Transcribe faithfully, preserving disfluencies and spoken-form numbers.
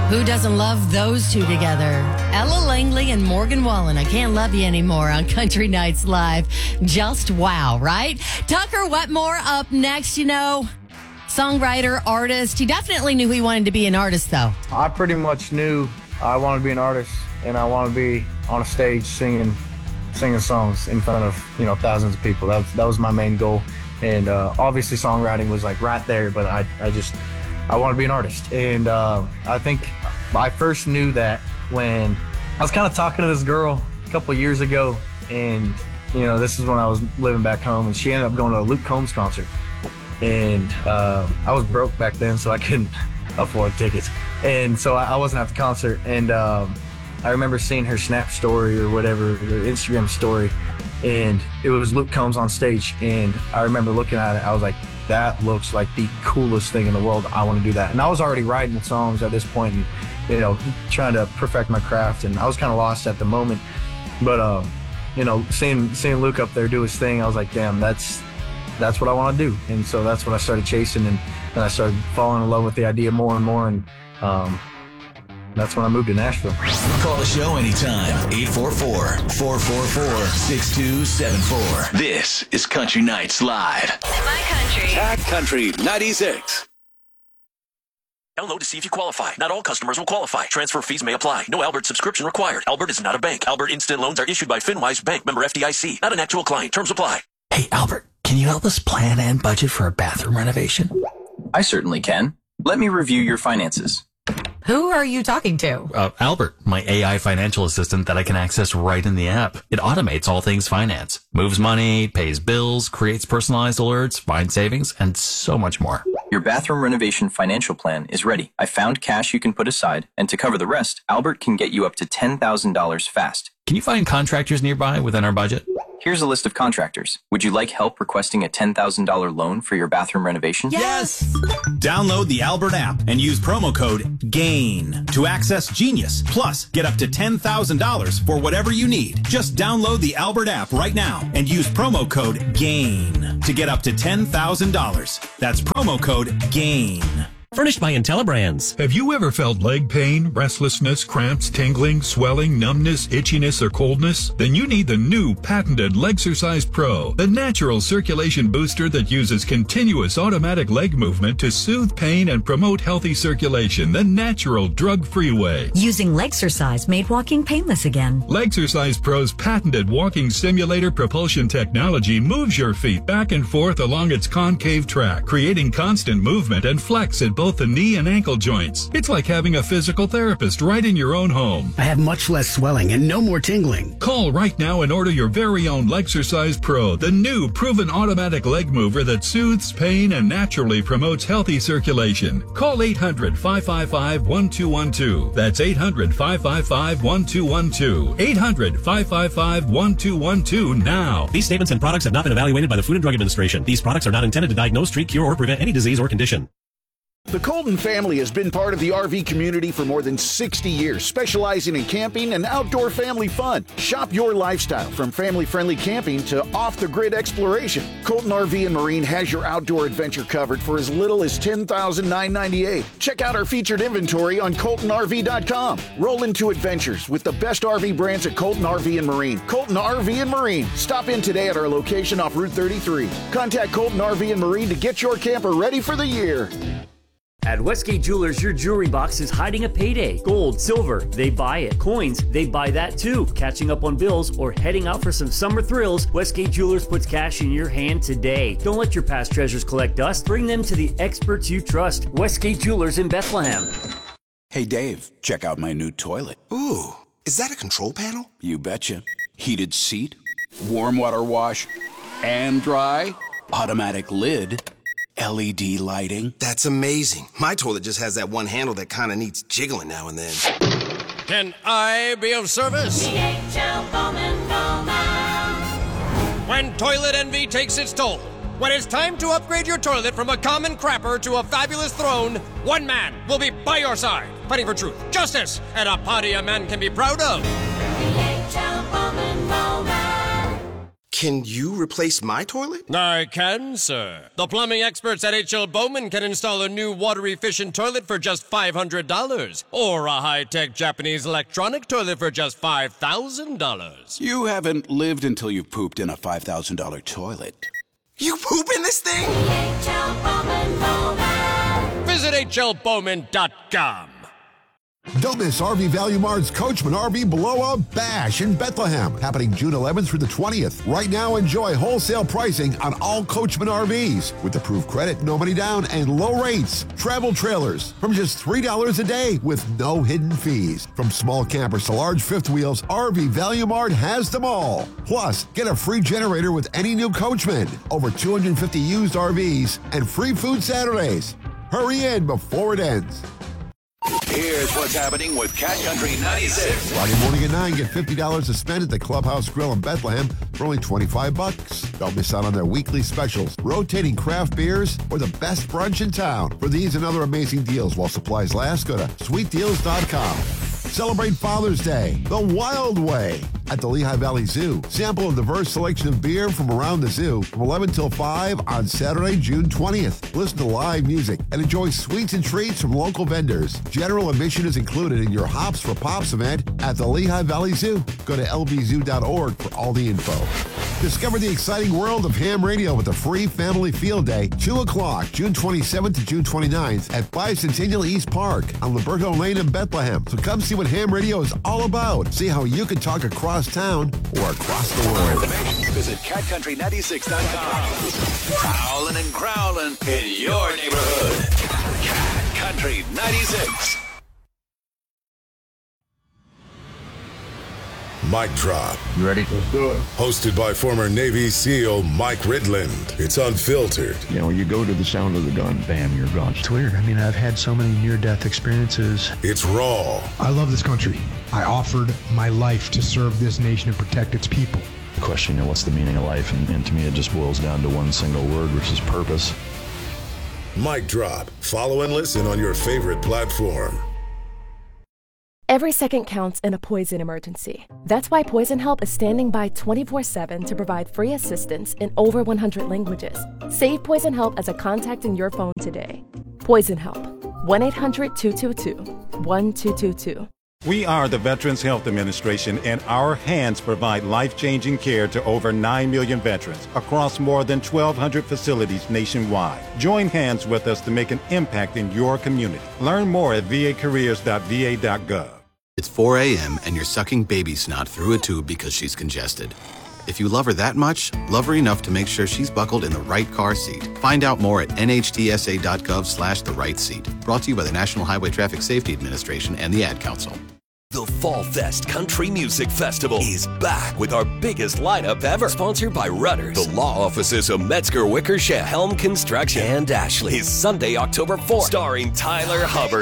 Who doesn't love those two together? Ella Langley and Morgan Wallen. I Can't Love You Anymore on Country Nights Live. Just wow, right? Tucker Wetmore up next, you know. Songwriter, artist. He definitely knew he wanted to be an artist, though. I pretty much knew I wanted to be an artist, and I want to be on a stage singing singing songs in front of, you know, thousands of people. That, that was my main goal. And uh, obviously songwriting was like right there, but I, I just, I want to be an artist. And uh, I think I first knew that when I was kind of talking to this girl a couple of years ago, and, you know, this is when I was living back home, and she ended up going to a Luke Combs concert. And uh, I was broke back then, so I couldn't afford tickets. And so I, I wasn't at the concert. And um, I remember seeing her Snap story or whatever, her Instagram story, and it was Luke Combs on stage. And I remember looking at it, I was like, that looks like the coolest thing in the world. I want to do that. And I was already writing the songs at this point and, you know, trying to perfect my craft. And I was kind of lost at the moment. But, uh, you know, seeing seeing Luke up there do his thing, I was like, damn, that's that's what I want to do. And so that's what I started chasing. And then I started falling in love with the idea more and more. And um, that's when I moved to Nashville. Call the show anytime. eight four four, four four four, six two seven four. This is Country Nights Live. My country. Cat Country ninety-six. Download to see if you qualify. Not all customers will qualify. Transfer fees may apply. No Albert subscription required. Albert is not a bank. Albert Instant Loans are issued by FinWise Bank, member F D I C. Not an actual client. Terms apply. Hey, Albert, can you help us plan and budget for a bathroom renovation? I certainly can. Let me review your finances. Who are you talking to? Uh, Albert, my A I financial assistant that I can access right in the app. It automates all things finance, moves money, pays bills, creates personalized alerts, finds savings, and so much more. Your bathroom renovation financial plan is ready. I found cash you can put aside, and to cover the rest, Albert can get you up to ten thousand dollars fast. Can you find contractors nearby within our budget? Here's a list of contractors. Would you like help requesting a ten thousand dollars loan for your bathroom renovation? Yes! Download the Albert app and use promo code GAIN to access Genius. Plus, get up to ten thousand dollars for whatever you need. Just download the Albert app right now and use promo code GAIN to get up to ten thousand dollars. That's promo code GAIN. Furnished by IntelliBrands. Have you ever felt leg pain, restlessness, cramps, tingling, swelling, numbness, itchiness, or coldness? Then you need the new patented Legsercise Pro, the natural circulation booster that uses continuous automatic leg movement to soothe pain and promote healthy circulation the natural drug-free way. Using Legsercise made walking painless again. Legsercise Pro's patented walking simulator propulsion technology moves your feet back and forth along its concave track, creating constant movement and flex at both the knee and ankle joints. It's like having a physical therapist right in your own home. I have much less swelling and no more tingling. Call right now and order your very own Legsercise Pro, the new proven automatic leg mover that soothes pain and naturally promotes healthy circulation. Call eight hundred, five five five, one two one two. That's eight hundred, five five five, one two one two. eight hundred, five five five, one two one two now. These statements and products have not been evaluated by the Food and Drug Administration. These products are not intended to diagnose, treat, cure, or prevent any disease or condition. The Colton family has been part of the R V community for more than sixty years, specializing in camping and outdoor family fun. Shop your lifestyle from family-friendly camping to off-the-grid exploration. Colton R V and Marine has your outdoor adventure covered for as little as ten thousand nine hundred ninety-eight dollars. Check out our featured inventory on Colton R V dot com. Roll into adventures with the best R V brands at Colton R V and Marine. Colton R V and Marine. Stop in today at our location off Route thirty-three. Contact Colton R V and Marine to get your camper ready for the year. At Westgate Jewelers, your jewelry box is hiding a payday. Gold, silver, they buy it. Coins, they buy that too. Catching up on bills or heading out for some summer thrills, Westgate Jewelers puts cash in your hand today. Don't let your past treasures collect dust. Bring them to the experts you trust. Westgate Jewelers in Bethlehem. Hey Dave, check out my new toilet. Ooh, is that a control panel? You betcha. Heated seat, warm water wash, and dry, automatic lid, L E D lighting. That's amazing. My toilet just has that one handle that kind of needs jiggling now and then. Can I be of service? D H L Bowman Bowman. When toilet envy takes its toll, when it's time to upgrade your toilet from a common crapper to a fabulous throne, one man will be by your side, fighting for truth, justice, and a party a man can be proud of. D H L Bowman Bowman. Can you replace my toilet? I can, sir. The plumbing experts at H L Bowman can install a new water-efficient toilet for just five hundred dollars, or a high-tech Japanese electronic toilet for just five thousand dollars. You haven't lived until you've pooped in a five thousand dollars toilet. You poop in this thing? H L Bowman Bowman. Visit H L Bowman dot com. Don't miss R V Value Mart's Coachman R V Blow-Up Bash in Bethlehem, happening June eleventh through the twentieth. Right now, enjoy wholesale pricing on all Coachman R Vs with approved credit, no money down, and low rates. Travel trailers from just three dollars a day with no hidden fees. From small campers to large fifth wheels, R V Value Mart has them all. Plus, get a free generator with any new Coachman, over two hundred fifty used R Vs, and free food Saturdays. Hurry in before it ends. Here's what's happening with Cat Country ninety-six. Friday morning at nine, get fifty dollars to spend at the Clubhouse Grill in Bethlehem for only twenty-five bucks. Don't miss out on their weekly specials, rotating craft beers, or the best brunch in town. For these and other amazing deals while supplies last, go to sweet deals dot com. Celebrate Father's Day the wild way at the Lehigh Valley Zoo. Sample a diverse selection of beer from around the zoo from eleven till five on Saturday, June twentieth. Listen to live music and enjoy sweets and treats from local vendors. General admission is included in your Hops for Pops event at the Lehigh Valley Zoo. Go to L V zoo dot org for all the info. Discover the exciting world of ham radio with a free family field day, two o'clock, June twenty-seventh to June twenty-ninth at Bicentennial East Park on Liberto Lane in Bethlehem. So come see what ham radio is all about. See how you can talk across town or across the world. Visit cat country ninety-six dot com. Prowling and growling in your neighborhood. Cat Country ninety-six. Mic Drop. You ready? Let's do it. Hosted by former Navy SEAL Mike Ridland. It's unfiltered. You know, you go to the sound of the gun, bam, you're gone. It's weird. I mean, I've had so many near-death experiences. It's raw. I love this country. I offered my life to serve this nation and protect its people. The question, you know, what's the meaning of life? And, and to me, it just boils down to one single word, which is purpose. Mic Drop. Follow and listen on your favorite platform. Every second counts in a poison emergency. That's why Poison Help is standing by twenty-four seven to provide free assistance in over one hundred languages. Save Poison Help as a contact in your phone today. Poison Help. one eight hundred two two two one two two two. We are the Veterans Health Administration, and our hands provide life-changing care to over nine million veterans across more than twelve hundred facilities nationwide. Join hands with us to make an impact in your community. Learn more at v a careers dot v a dot gov. It's four a.m. and you're sucking baby snot through a tube because she's congested. If you love her that much, love her enough to make sure she's buckled in the right car seat. Find out more at n h t s a dot gov slash the right seat. Brought to you by the National Highway Traffic Safety Administration and the Ad Council. The Fall Fest Country Music Festival is back with our biggest lineup ever. Sponsored by Rudders, the law offices of Metzger Wickersham, Helm Construction, and Ashley. Is Sunday, October fourth. Starring Tyler Hubbard.